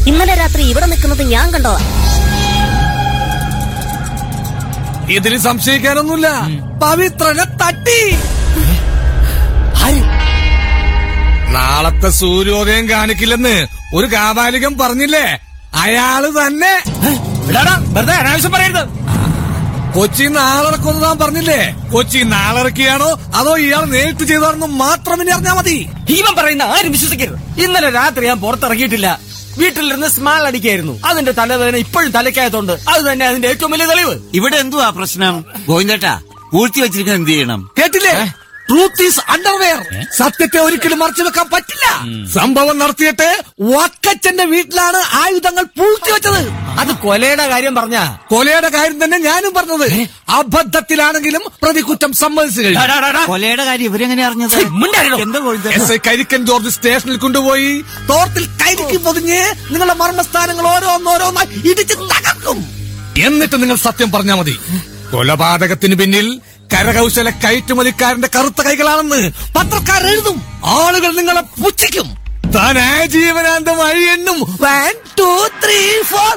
ഇന്നലെ രാത്രി ഇവിടെ നിൽക്കുന്നത് ഞാൻ കണ്ടതാ. ഇതിൽ സംശയിക്കാനൊന്നുമില്ല. പവിത്രനെ തട്ടി. നാളത്തെ സൂര്യോദയം കാണിക്കില്ലെന്ന് ഒരു കാപാലികൻ പറഞ്ഞില്ലേ, അയാള് തന്നെ. വെറുതെ അനാവശ്യം പറയരുത്. കൊച്ചി നാളിറക്കുമെന്ന് താൻ പറഞ്ഞില്ലേ, കൊച്ചി നാളിറക്കിയാണോ അതോ ഇയാൾ നേരിട്ട് ചെയ്താണെന്ന് മാത്രം ഇനി അറിഞ്ഞാ മതി. ഇവൻ പറയുന്ന ആരും വിശ്വസിക്കരുത്. ഇന്നലെ രാത്രി ഞാൻ പുറത്തിറങ്ങിയിട്ടില്ല. വീട്ടിലിരുന്ന് സ്മാൾ അടിക്കായിരുന്നു. അതിന്റെ തലവേദന ഇപ്പോഴും തലയ്ക്കകത്തുണ്ട്. അത് തന്നെ അതിന്റെ ഏറ്റവും വലിയ തെളിവ്. ഇവിടെ എന്തുവാ പ്രശ്നം? ഗോവിന്ദേട്ടാ, പൂഴ്ത്തി വെച്ചിരിക്കുന്നത് എന്ത് ചെയ്യണം? കേട്ടില്ലേ? Truth is underwear. സത്യത്തെ ഒരിക്കലും മറച്ചു വെക്കാൻ പറ്റില്ല. സംഭവം നടത്തിയിട്ട് വക്കച്ചന്റെ വീട്ടിലാണ് ആയുധങ്ങൾ പൂഴ്ത്തി വെച്ചത്. അത് കൊലയുടെ കാര്യം പറഞ്ഞ കൊലയുടെ കാര്യം തന്നെ ഞാനും പറഞ്ഞത്. അബദ്ധത്തിലാണെങ്കിലും പ്രതി കുറ്റം സമ്മതിച്ചു കഴിഞ്ഞു. കൊലയുടെ കാര്യം ഇവരെങ്ങനെ അറിഞ്ഞത്? എന്താ എസ് ഐ കരിക്കൻ ജോർജ് സ്റ്റേഷനിൽ കൊണ്ടുപോയി തോർത്തിൽ കരിക്ക് പൊതിഞ്ഞ് നിങ്ങളുടെ മർമ്മസ്ഥാനങ്ങൾ ഓരോന്നോരോന്നായി ഇടിച്ച് തകർക്കും. എന്നിട്ട് നിങ്ങൾ സത്യം പറഞ്ഞാൽ മതി. കൊലപാതകത്തിന് പിന്നിൽ കരകൗശല കയറ്റുമതിക്കാരന്റെ കറുത്ത കൈകളാണെന്ന് പത്രക്കാർ എഴുതും. ആളുകൾ നിങ്ങളെ പുച്ഛിക്കും. താൻ ആജീവനാന്തമായി എണ്ണും. 1 2 3 4.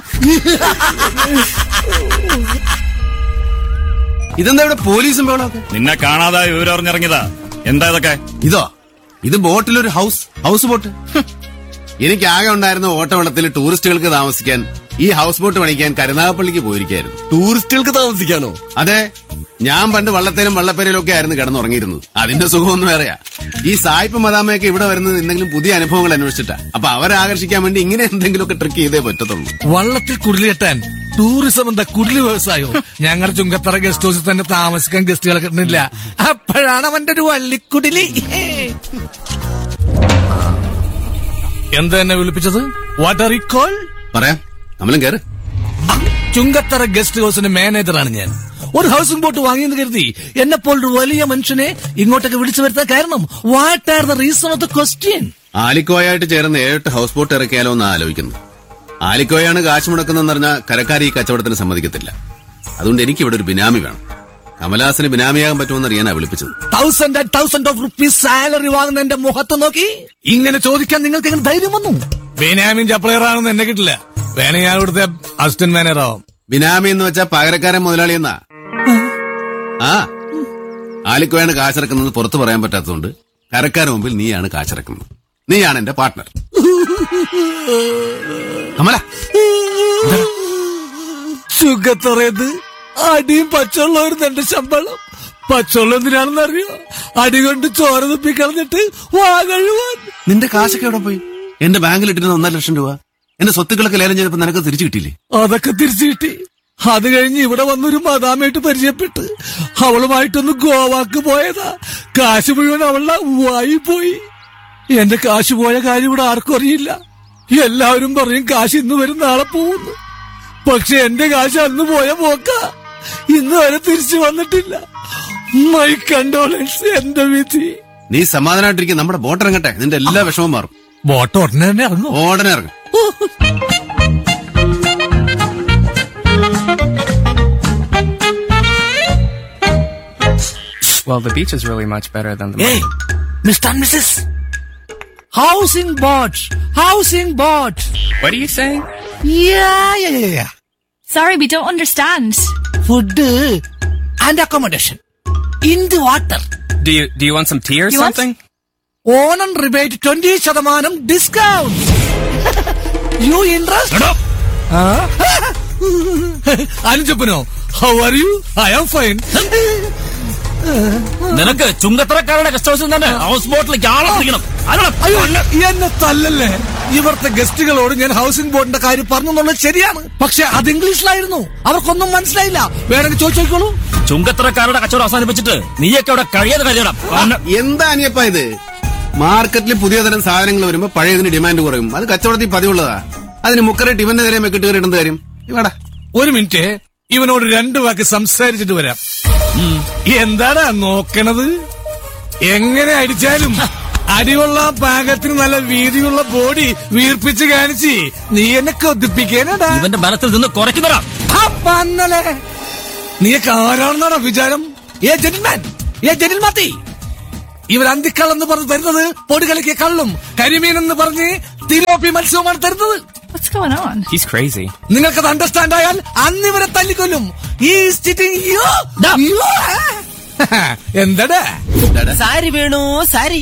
ഇതെന്താ ഇവിടെ പോലീസും ബഹളമൊക്കെ? നിന്നെ കാണാതായ വിവരം അറിഞ്ഞിറങ്ങിയതാ. എന്താ ഇതൊക്കെ? ഇത് ബോട്ടിലൊരു ഹൗസ് ബോട്ട്. എനിക്കാകെ ഉണ്ടായിരുന്ന ഓട്ടവെള്ളത്തിൽ ടൂറിസ്റ്റുകൾക്ക് താമസിക്കാൻ ഈ ഹൗസ് ബോട്ട് പണിക്കാൻ കരുനാഗപ്പള്ളിക്ക് പോയിരിക്കായിരുന്നു. ടൂറിസ്റ്റുകൾക്ക് താമസിക്കാനോ? അതെ, ഞാൻ പണ്ട് വള്ളത്തേലും വള്ളപ്പേരയിലും ഒക്കെ ആയിരുന്നു കിടന്നുറങ്ങിയിരുന്നത്. അതിന്റെ സുഖമൊന്നും വേറെയാ. ഈ സായിപ്പ് മദാമയൊക്കെ ഇവിടെ വരുന്നത് എന്തെങ്കിലും പുതിയ അനുഭവങ്ങൾ അന്വേഷിച്ചിട്ടാ. അപ്പൊ അവരെ ആകർഷിക്കാൻ വേണ്ടി ഇങ്ങനെ എന്തെങ്കിലുമൊക്കെ ട്രിക്ക് ചെയ്തേ പറ്റത്തുള്ളൂ. വള്ളത്തിൽ കുടില് കെട്ടാൻ ടൂറിസം എന്താ കുടില് വ്യവസായോ? ഞങ്ങൾ ചുങ്കത്തറ ഗസ്റ്റ് ഹൗസിൽ തന്നെ താമസിക്കാൻ ഗസ്റ്റുകളെ കിട്ടുന്നില്ല. അപ്പോഴാണ് അവന്റെ ഒരു വള്ളിക്കുടില്. എന്താ എന്നെ വിളിപ്പിച്ചത്? What are you call? പറയാം, നമ്മളും കയറ്. ചുങ്കത്തറ ഗസ്റ്റ് ഹൗസിന്റെ മാനേജറാണ് ഞാൻ. ഒരു ഹൗസിംഗ് ബോട്ട് വാങ്ങിയെന്ന് കരുതി എന്നെ പോലൊരു വലിയ മനുഷ്യനെ ഇങ്ങോട്ടൊക്കെ വിളിച്ചു വരുത്താൻ കാരണം what are the reason of the question? ആലിക്കോയായിട്ട് ചേർന്ന് 7 ഹൗസ് ബോട്ട് ഇറക്കിയാലോ എന്ന് ആലോചിക്കുന്നു. ആലിക്കോയാണ് കാശ് മുടക്കുന്നതെന്ന് പറഞ്ഞാൽ കരക്കാർ ഈ കച്ചവടത്തിന് സമ്മതിക്കത്തില്ല. അതുകൊണ്ട് എനിക്ക് ഇവിടെ ഒരു ബിനാമി വേണം. കമലഹാസന് ബിനാമിയാകാൻ പറ്റുമെന്ന് അറിയാനാ വിളിപ്പിച്ചത്. 1000 ഓഫ് റുപ്പീസ് സാലറി വാങ്ങുന്ന എന്റെ മുഖത്ത് നോക്കി ഇങ്ങനെ ചോദിക്കാൻ നിങ്ങൾക്ക് എങ്ങനെ ധൈര്യം വന്നു? ബിനാമിൻ ചപ്ലയറാണെന്ന് എന്നെ കിട്ടില്ല. വേണേ ഞാൻ ഇവിടുത്തെ അസിസ്റ്റന്റ് മാനേജറാവും. ബിനാമി എന്ന് വെച്ചാൽ പകരക്കാരൻ മുതലാളി എന്നാ. ആലിക്കോയാണ് കാശിറക്കുന്നത് പുറത്തു പറയാൻ പറ്റാത്തതുകൊണ്ട് കരക്കാരൻ മുമ്പിൽ നീയാണ് കാശിറക്കുന്നത്. നീയാണ് എന്റെ പാർട്ട്ണർ. കമല, ചുങ്കത്തറയത് അടിയും പച്ചവെള്ളമായിരുന്നു എന്റെ ശമ്പളം. പച്ചവെള്ളം എന്തിനാണെന്ന് അറിയോ? അടി കൊണ്ട് ചോര തുപ്പിക്കളഞ്ഞിട്ട് വാങ്ങഴുവാൻ. നിന്റെ കാശൊക്കെ എവിടെ പോയി? എന്റെ ബാങ്കിൽ ഇട്ടിരുന്ന 1.5 ലക്ഷം രൂപ എന്റെ സ്വത്തുക്കളൊക്കെ ലേലം ചെയ്തപ്പോ നിനക്ക് തിരിച്ചു കിട്ടിയില്ലേ? അതൊക്കെ തിരിച്ചു കിട്ടി. അത് കഴിഞ്ഞ് ഇവിടെ വന്നൊരു മദാമയായിട്ട് പരിചയപ്പെട്ട് അവളുമായിട്ടൊന്ന് ഗോവാക്ക് പോയതാ. കാശ് മുഴുവൻ അവളുടെ വായി പോയി. എന്റെ കാശ് പോയ കാര്യം ഇവിടെ ആർക്കും അറിയില്ല. എല്ലാവരും പറയും കാശ് ഇന്ന് വരും നാളെ പോകുന്നു. പക്ഷെ എന്റെ കാശ് അന്ന് പോയ പോക്ക ഇന്ന് വരെ തിരിച്ചു വന്നിട്ടില്ല. My condolence. എന്റെ വിധി. നീ സമാധാനമായിട്ടിരിക്കും. നമ്മുടെ ബോട്ട് ഇറങ്ങട്ടെ, നിന്റെ എല്ലാ വിഷമവും മാറും. ബോട്ട് ഉടനെ തന്നെ ഇറങ്ങും. ഉടനെ ഇറങ്ങും. Well, the beach is really much better than the... Hey, Mr. and Mrs. Housing boat. Housing boat. What are you saying? Yeah. Sorry, we don't understand. Food and accommodation. In the water. Do you want some tea or something? Onam rebate 20% discount. You interested? Shut up. Anjapano, how are you? I am fine. നിനക്ക് ചുങ്കത്തറക്കാരുടെ guest ഹൗസിൽ തന്നെ house ബോട്ടിലേക്ക് ആളെ പിടിക്കണം. അയ്യോ, എന്നെ തല്ലല്ലേ. ഇവിടുത്തെ ഗസ്റ്റുകളോട് ഞാൻ ഹൗസിംഗ് ബോർഡിന്റെ കാര്യം പറഞ്ഞെന്നുള്ളത് ശരിയാണ്. പക്ഷെ അത് ഇംഗ്ലീഷിലായിരുന്നു. അവർക്കൊന്നും മനസ്സിലായില്ല. വേണമെങ്കിൽ ചോദിച്ചോളൂ. ചുങ്കത്തറക്കാരുടെ കച്ചവടം അവസാനിപ്പിച്ചിട്ട് നീയൊക്കെ അവിടെ കഴിയാതെ കഴിയണം. എന്താ അനിയപ്പ ഇത്? മാർക്കറ്റിൽ പുതിയ തരം സാധനങ്ങൾ വരുമ്പോ പഴയതിന് ഡിമാൻഡ് കുറയും. അത് കച്ചവടത്തിൽ പതിവുള്ളതാ. അതിന് മുക്കറെ ടിവനെതിരെ മെക്കിട്ടുകയറിടുന്ന കാര്യം ഇവിടെ. ഒരു മിനിറ്റ്, ഇവനോട് 2 വാക്ക് സംസാരിച്ചിട്ട് വരാം. എന്താടാ നോക്കണത്? എങ്ങനെ അടിച്ചാലും അടികൊള്ളാൻ പാകത്തിന് നല്ല വീതിയുള്ള ബോഡി വീർപ്പിച്ച് കാണിച്ച് നീ എന്നെ കൊതിപ്പിക്കാനടാ. ഇവന്റെ ബലത്തിൽ നിന്ന് കുറയ്ക്കുന്നതാ. നീയൊക്കെ ആരാണെന്നാണോ വിചാരം? ജെന്റിൽമാൻ ഇവർ അന്തിക്കള്ളെന്ന് പറഞ്ഞ് തരുന്നത് പൊടി കളിക്കിയ കള്ളും കരിമീൻ എന്ന് പറഞ്ഞ് തിലോപ്പി മത്സ്യവുമാണ് തരുന്നത്. What's going on? He's crazy. നിങ്ങൾക്കത് അണ്ടർസ്റ്റാൻഡ് ആയാൽ അന്ന് ഇവരെ തല്ലിക്കൊല്ലും. എന്താടാ സാരി വേണോ? സാരി,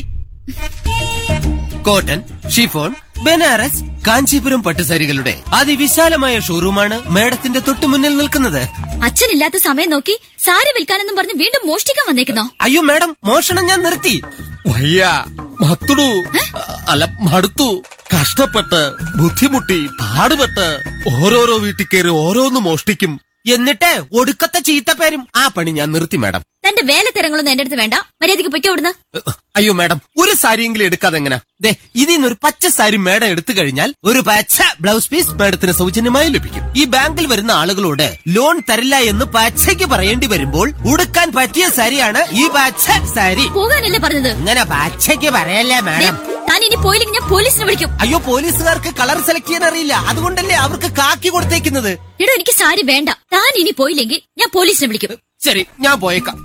കോട്ടൺ, ഷിഫോൺ, ബനാറസ്, കാഞ്ചീപുരം പട്ടുസാരികളുടെ അതിവിശാലമായ ഷോറൂമാണ് മേഡത്തിന്റെ തൊട്ടു മുന്നിൽ നിൽക്കുന്നത്. അച്ഛനില്ലാത്ത സമയം നോക്കി സാരി വിൽക്കാനെന്നും പറഞ്ഞ് വീണ്ടും മോഷ്ടിക്കാൻ വന്നേക്കുന്നോ? അയ്യോ മേഡം, മോഷണം ഞാൻ നിർത്തി. വയ്യ, മത്തുടു, അല്ല മടുത്തു. കഷ്ടപ്പെട്ട് ബുദ്ധിമുട്ടി പാടുപെട്ട് ഓരോരോ വീട്ടിൽ കയറി ഓരോന്ന് മോഷ്ടിക്കും. എന്നിട്ട് ഒടുക്കത്തെ ചീത്തപ്പേരും. ആ പണി ഞാൻ നിർത്തി മേഡം. തന്റെ വേലത്തിരങ്ങളൊന്നും എന്റെ അടുത്ത് വേണ്ട. മര്യാദയ്ക്ക് പൊയ്ക്കോ ഇവിടുന്ന്. അയ്യോ മേഡം, ഒരു സാരിയെങ്കിലും എടുക്കാതെ എങ്ങനെ? ദേ, ഇതിന്നൊരു പച്ച സാരി മേഡം എടുത്തു കഴിഞ്ഞാൽ ഒരു പച്ച ബ്ലൗസ് പീസ് മേഡത്തിന് സൗജന്യമായി ലഭിക്കും. ഈ ബാങ്കിൽ വരുന്ന ആളുകളോട് ലോൺ തരില്ല എന്ന് പച്ചയ്ക്ക് പറയേണ്ടി വരുമ്പോൾ ഉടുക്കാൻ പറ്റിയ സാരിയാണ് ഈ പച്ച സാരി. പോകാനല്ലേ പറഞ്ഞത്? ഇങ്ങനെ പച്ചയ്ക്ക് പറയല്ലേ മേഡം. താൻ ഇനി പോയില്ലെങ്കിൽ ഞാൻ പോലീസിനെ വിളിക്കും. അയ്യോ, പോലീസുകാർക്ക് കളർ സെലക്ട് ചെയ്യാൻ അറിയില്ല, അതുകൊണ്ടല്ലേ അവർക്ക് കാക്കി കൊടുത്തേക്കുന്നത്. എടോ, എനിക്ക് സാരി വേണ്ട. താൻ ഇനി പോയില്ലെങ്കിൽ ഞാൻ പോലീസിനെ വിളിക്കും. ശരി, ഞാൻ പോയേക്കാം.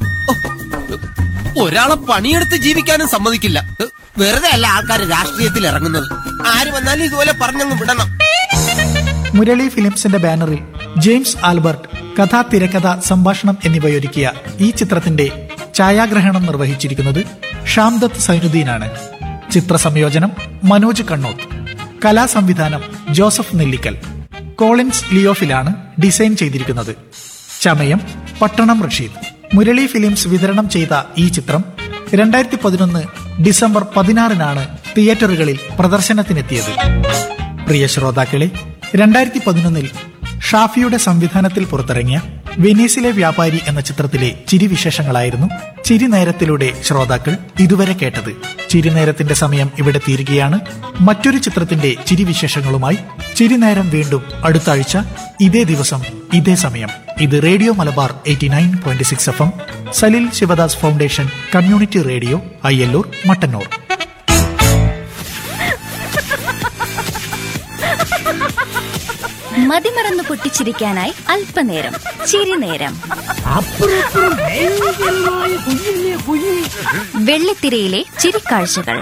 ഒരാളെ പണിയെടുത്ത് ജീവിക്കാനും സമ്മതിക്കില്ല. വെറുതെ അല്ല ആൾക്കാർ രാഷ്ട്രീയത്തിൽ ഇറങ്ങുന്നത്. ആര് വന്നാലും ഇതുപോലെ പറഞ്ഞങ്ങ് വിടണം. മുരളി ഫിലിംസിന്റെ ബാനറിൽ ജെയിംസ് ആൽബർട്ട് കഥ, തിരക്കഥ, സംഭാഷണം എന്നിവയൊരുക്കിയ ഈ ചിത്രത്തിന്റെ ഛായാഗ്രഹണം നിർവഹിച്ചിരിക്കുന്നത് Shamdat സൈനുദ്ദീനാണ്. ചിത്രസംയോജനം Manoj Kannoth. കലാസംവിധാനം Joseph Nellickal. Collins ലിയോഫിലാണ് design ചെയ്തിരിക്കുന്നത്. ചമയം പട്ടണം റഷീദ്. മുരളി ഫിലിംസ് വിതരണം ചെയ്ത ഈ ചിത്രം 2011 ഡിസംബർ 16 തിയേറ്ററുകളിൽ പ്രദർശനത്തിനെത്തിയത്. പ്രിയ ശ്രോതാക്കളെ, 2011 ഷാഫിയുടെ സംവിധാനത്തിൽ പുറത്തിറങ്ങിയ വെനീസിലെ വ്യാപാരി എന്ന ചിത്രത്തിലെ ചിരിവിശേഷങ്ങളായിരുന്നു ചിരിനേരത്തിലൂടെ ശ്രോതാക്കൾ ഇതുവരെ കേട്ടത്. ചിരിനേരത്തിന്റെ സമയം ഇവിടെ തീരുകയാണ്. മറ്റൊരു ചിത്രത്തിന്റെ ചിരിവിശേഷങ്ങളുമായി ചിരിനേരം വീണ്ടും അടുത്ത ആഴ്ച ഇതേ ദിവസം ഇതേ സമയം. ഇത് radio Malabar 89.6 FM, Salil Sivadas foundation community radio, Ayyallur, Mattannur. മതിമറന്ന് പൊട്ടിച്ചിരിക്കാനായി അല്പനേരം ചിരിനേരം. വെള്ളിത്തിരയിലെ ചിരിക്കാഴ്ചകൾ.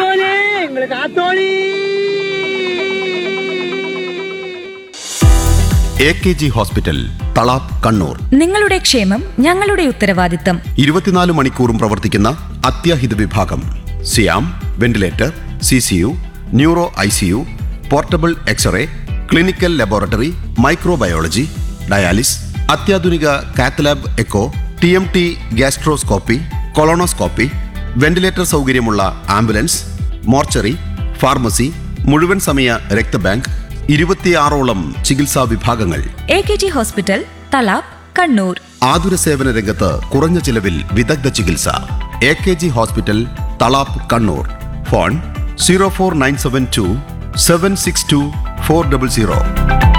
AKG hospital, Thalap, Kannur. നിങ്ങളുടെ ക്ഷേമം ഞങ്ങളുടെ ഉത്തരവാദിത്തം. 24 മണിക്കൂറും പ്രവർത്തിക്കുന്ന അത്യാഹിത വിഭാഗം. സിയാം, ventilator, CCU, neuro ICU, portable x-ray, clinical laboratory, microbiology, dialysis, അത്യാധുനിക cath lab echo, TMT, gastroscopy, colonoscopy, ventilator സൗകര്യമുള്ള ആംബുലൻസ്, മോർച്ചറി, ഫാർമസി, മുഴുവൻ സമയ രക്തബാങ്ക്, 26ഓളം ചികിത്സാ വിഭാഗങ്ങൾ. AKG hospital, Thalap, Kannur. ആതുര സേവന രംഗത്ത് കുറഞ്ഞ ചിലവിൽ വിദഗ്ധ ചികിത്സ. AKG hospital, Thalap, Kannur. Phone 04972 762 400.